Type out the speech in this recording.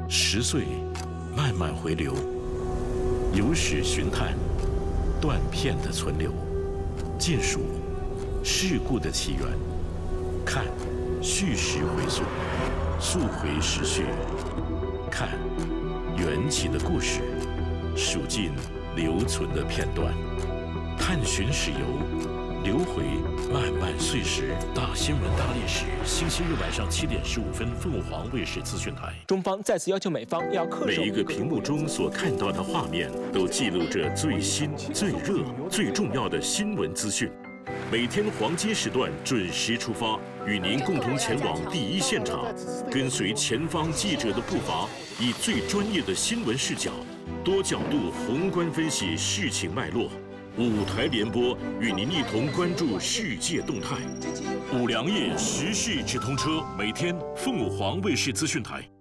10岁，慢慢回流，有史寻探，断片的存留，见数事故的起源，看叙事回溯，溯回时序，看缘起的故事，数尽留存的片段，探寻史游。 留回漫漫岁时，大新闻大历史。星期日晚上7点15分，凤凰卫视资讯台。 中方再次要求美方要恪守。 每一个屏幕中所看到的画面，都记录着最新、最热、最重要的新闻资讯。每天黄金时段准时出发，与您共同前往第一现场，跟随前方记者的步伐，以最专业的新闻视角，多角度宏观分析事情脉络。 5台联播，与您一同关注世界动态。5粮液时事直通车，每天凤凰卫视资讯台。